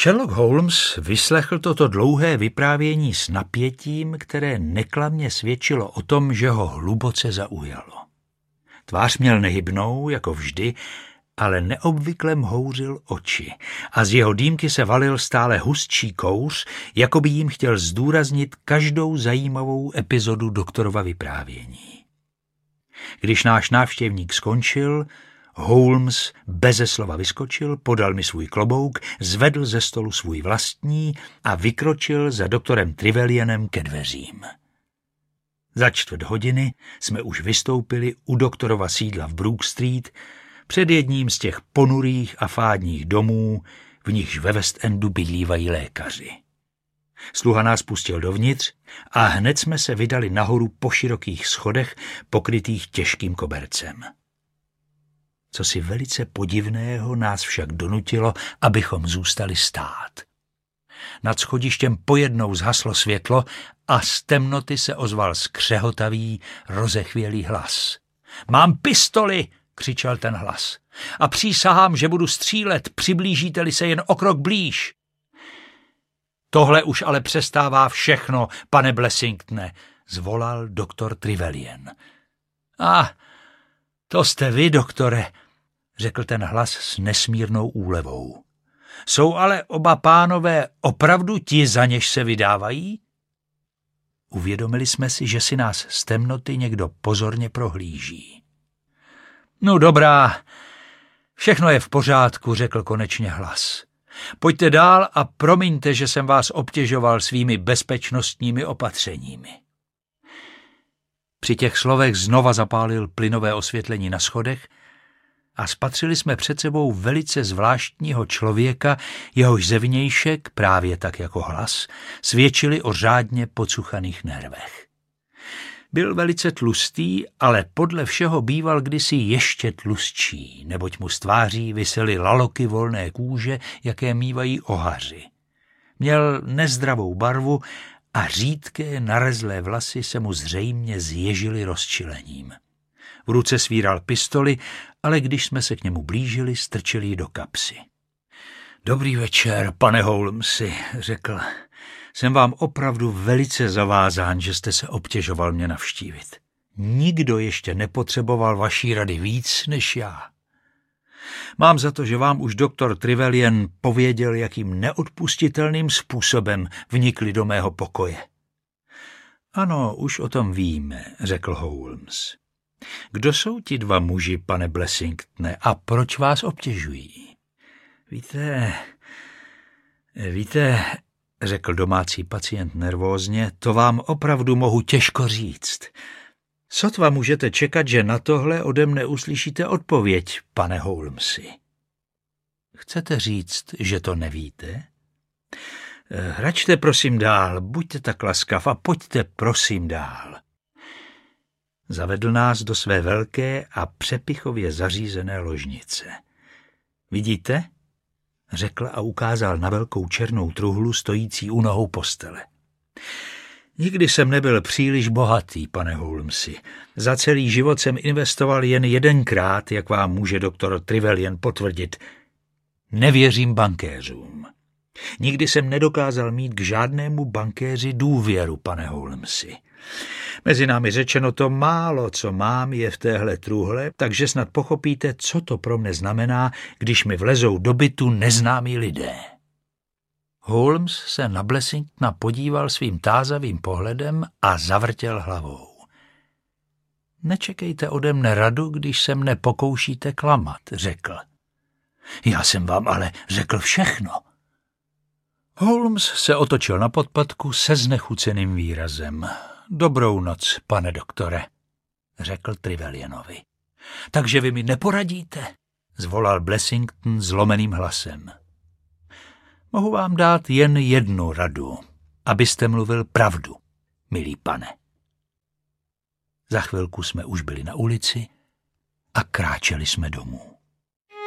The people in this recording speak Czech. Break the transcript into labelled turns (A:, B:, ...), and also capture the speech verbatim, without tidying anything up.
A: Sherlock Holmes vyslechl toto dlouhé vyprávění s napětím, které neklamně svědčilo o tom, že ho hluboce zaujalo. Tvář měl nehybnou, jako vždy, ale neobvykle mhouřil oči a z jeho dýmky se valil stále hustší kouř, jako by jim chtěl zdůraznit každou zajímavou epizodu doktorova vyprávění. Když náš návštěvník skončil, Holmes beze slova vyskočil, podal mi svůj klobouk, zvedl ze stolu svůj vlastní a vykročil za doktorem Trevelyanem ke dveřím. Za čtvrt hodiny jsme už vystoupili u doktorova sídla v Brook Street před jedním z těch ponurých a fádních domů, v nichž ve West Endu bydlívají lékaři. Sluha nás pustil dovnitř a hned jsme se vydali nahoru po širokých schodech pokrytých těžkým kobercem. Co si velice podivného nás však donutilo, abychom zůstali stát. Nad schodištěm pojednou zhaslo světlo a z temnoty se ozval skřehotavý, rozechvělý hlas. Mám pistoli, křičel ten hlas, a přísahám, že budu střílet, přiblížíte-li se jen o krok blíž. Tohle už ale přestává všechno, pane Blessingtone, zvolal doktor Trevelyan. A to jste vy, doktore, řekl ten hlas s nesmírnou úlevou. Jsou ale oba pánové opravdu ti, za něž se vydávají? Uvědomili jsme si, že si nás z temnoty někdo pozorně prohlíží. No dobrá, všechno je v pořádku, řekl konečně hlas. Pojďte dál a promiňte, že jsem vás obtěžoval svými bezpečnostními opatřeními. Při těch slovech znova zapálil plynové osvětlení na schodech a spatřili jsme před sebou velice zvláštního člověka, jehož zevnějšek, právě tak jako hlas, svědčili o řádně pocuchaných nervech. Byl velice tlustý, ale podle všeho býval kdysi ještě tlustší, neboť mu z tváří visely laloky volné kůže, jaké mívají ohaři. Měl nezdravou barvu a řídké narezlé vlasy se mu zřejmě zježily rozčilením. V ruce svíral pistoli, ale když jsme se k němu blížili, strčili ji do kapsy. Dobrý večer, pane Holmesi, řekl. Jsem vám opravdu velice zavázán, že jste se obtěžoval mě navštívit. Nikdo ještě nepotřeboval vaší rady víc než já. Mám za to, že vám už doktor Trevelyan pověděl, jakým neodpustitelným způsobem vnikli do mého pokoje. Ano, už o tom víme, řekl Holmes. Kdo jsou ti dva muži, pane Blessingtone, a proč vás obtěžují? Víte, víte, řekl domácí pacient nervózně, to vám opravdu mohu těžko říct. Sotva můžete čekat, že na tohle ode mne uslyšíte odpověď, pane Holmesi. Chcete říct, že to nevíte? Hračte prosím dál, buďte tak laskav a pojďte prosím dál. Zavedl nás do své velké a přepichově zařízené ložnice. Vidíte? Řekl a ukázal na velkou černou truhlu stojící u nohou postele. Nikdy jsem nebyl příliš bohatý, pane Holmesi. Za celý život jsem investoval jen jedenkrát, jak vám může doktor Trevelyan potvrdit. Nevěřím bankéřům. Nikdy jsem nedokázal mít k žádnému bankéři důvěru, pane Holmesi. Mezi námi řečeno, to málo, co mám, je v téhle truhle, takže snad pochopíte, co to pro mne znamená, když mi vlezou do bytu neznámí lidé. Holmes se na Blessingtona podíval svým tázavým pohledem a zavrtěl hlavou. Nečekejte ode mne radu, když se mne pokoušíte klamat, řekl. Já jsem vám ale řekl všechno. Holmes se otočil na podpatku se znechuceným výrazem. Dobrou noc, pane doktore, řekl Trevelyanovi. Takže vy mi neporadíte, zvolal Blessington zlomeným hlasem. Mohu vám dát jen jednu radu, abyste mluvil pravdu, milý pane. Za chvilku jsme už byli na ulici a kráčeli jsme domů.